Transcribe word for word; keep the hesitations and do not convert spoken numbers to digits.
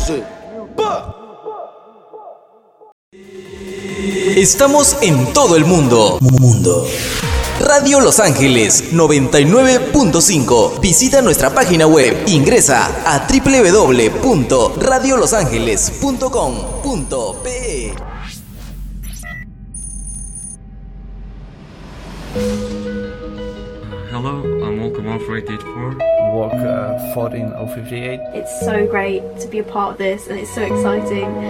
Estamos en todo el mundo. Mundo. Radio Los Ángeles noventa y nueve punto cinco. Visita nuestra página web. Ingresa a doble u doble u doble u punto radio los ángeles punto com punto pe. Hello, I'm Walker one four eight eight four. Walker fourteen oh fifty-eight. It's so great to be a part of this and it's so exciting.